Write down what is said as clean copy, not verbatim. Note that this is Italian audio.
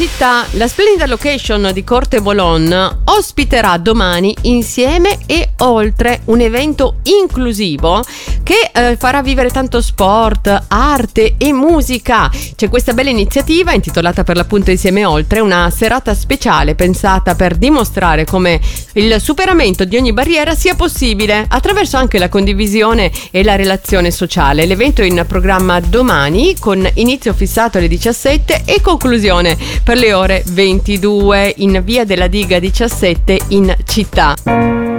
La splendida location di Corte Bologna ospiterà domani Insieme e Oltre, un evento inclusivo che farà vivere tanto sport, arte e musica. C'è questa bella iniziativa intitolata per l'appunto Insieme e Oltre, una serata speciale pensata per dimostrare come il superamento di ogni barriera sia possibile attraverso anche la condivisione e la relazione sociale. L'evento è in programma domani con inizio fissato alle 17 e conclusione per le ore 22 in via della Diga 17 in città.